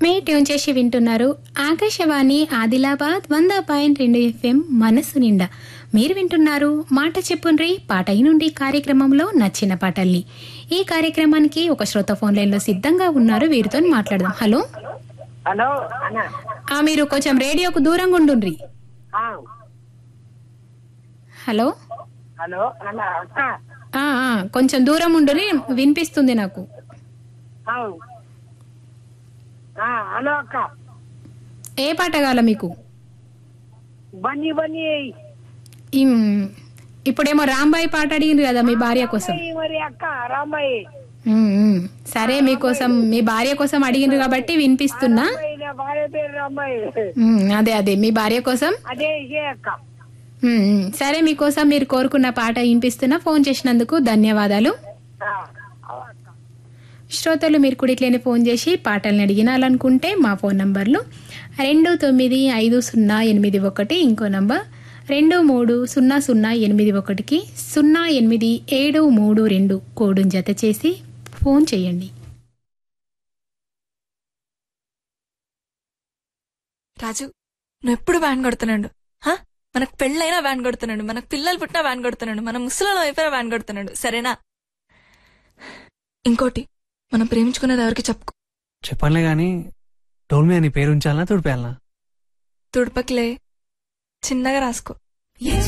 మీ tune చేసి వింటున్నారు Akashvani Adilabad 100.2 FM మనసు నిండా. మీరు వింటున్నారు మాట చెప్పుండ్రి పాట నుండి కార్యక్రమంలో నచ్చిన పాటల్ని. ఈ కార్యక్రమానికి ఒక శ్రోత ఫోన్ లైన్ లో సిద్ధంగా ఉన్నారు, వీరితో మాట్లాడదాం. హలో హలో మీరు కొంచెం రేడియోకు దూరంగా ఉండుండ్రి. హలో హలో కొంచెం దూరం ఉండుని, వినిపిస్తుంది నాకు. హలో అక్క, ఏ పాట కావాలా మీకు? బన్నీ బన్నీ ఇప్పుడేమో రాంబాయి పాట అడిగింది కదా మీ భార్య కోసం. మరి అక్క రాంబాయి. సరే, మీకోసం మీ భార్య కోసం అడిగిండ్రు కాబట్టి వినిపిస్తున్నా. భార్య పేరు రాంబాయి. అదే మీ భార్య కోసం అదే అక్క. సరే, మీకోసం మీరు కోరుకున్న పాట వినిపిస్తున్నా. ఫోన్ చేసినందుకు ధన్యవాదాలు. శ్రోతలు మీరు కూడా ఇట్లనే ఫోన్ చేసి పాటల్ని అడిగినాలనుకుంటే మా ఫోన్ నంబర్లు 295081, ఇంకో నంబర్ 230081కి 0872 కోడును జత చేసి ఫోన్ చేయండి. రాజు, నువ్వు ఎప్పుడు వ్యాన్ కొడుతున్నాడు? మనకు పెళ్ళైనా వ్యాన్ కొడుతున్నాడు, మనకు పిల్లలు పుట్టినా వ్యాన్ కొడుతున్నాడు, మన ముసలిలో అయిపోయినా వ్యాన్ కొడుతున్నాడు. సరేనా? ఇంకోటి, మనం ప్రేమించుకునేది ఎవరికి చెప్పుకో. చెప్పనులే గాని డోల్ మీద నీ పేరు ఉంచాలనా తుడిపేయాలనా? తుడపకిలే, చిన్నగా రాసుకో.